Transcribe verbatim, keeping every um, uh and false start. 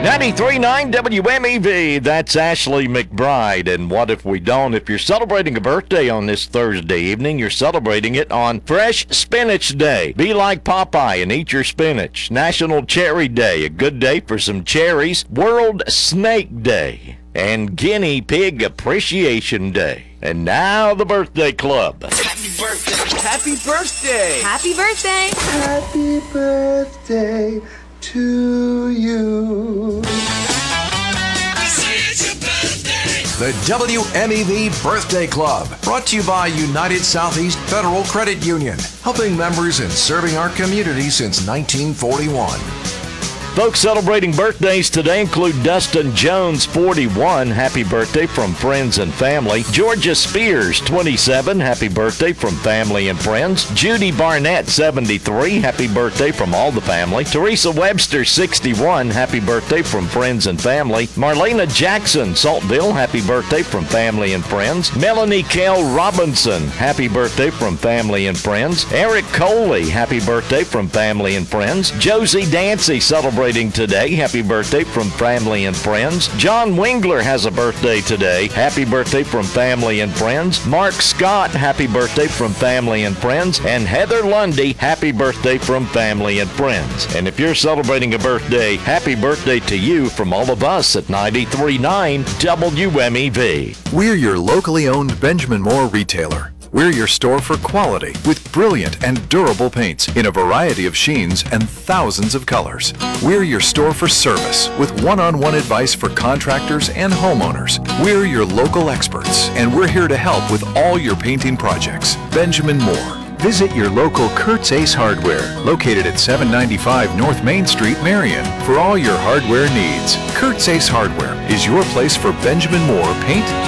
ninety-three point nine W M E V, that's Ashley McBride. And what if we don't? If you're celebrating a birthday on this Thursday evening, you're celebrating it on Fresh Spinach Day. Be like Popeye and eat your spinach. National Cherry Day, a good day for some cherries. World Snake Day. And Guinea Pig Appreciation Day. And now the Birthday Club. Happy birthday! Happy birthday! Happy birthday! Happy birthday to you. The W M E V Birthday Club, brought to you by United Southeast Federal Credit Union, helping members and serving our community since nineteen forty-one. Folks celebrating birthdays today include Dustin Jones, forty-one. Happy birthday from friends and family. Georgia Spears, twenty-seven. Happy birthday from family and friends. Judy Barnett, seventy-three. Happy birthday from all the family. Teresa Webster, sixty-one. Happy birthday from friends and family. Marlena Jackson, Saltville. Happy birthday from family and friends. Melanie Kell Robinson. Happy birthday from family and friends. Eric Coley. Happy birthday from family and friends. Josie Dancy, celebrating today. Happy birthday from family and friends. John Wingler has a birthday today. Happy birthday from family and friends. Mark Scott, happy birthday from family and friends. And Heather Lundy, happy birthday from family and friends. And if you're celebrating a birthday, happy birthday to you from all of us at ninety-three point nine W M E V. We're your locally owned Benjamin Moore retailer. We're your store for quality with brilliant and durable paints in a variety of sheens and thousands of colors. We're your store for service with one-on-one advice for contractors and homeowners. We're your local experts, and we're here to help with all your painting projects. Benjamin Moore. Visit your local Kurt's Ace Hardware, located at seven ninety-five North Main Street, Marion, for all your hardware needs. Kurt's Ace Hardware is your place for Benjamin Moore paint,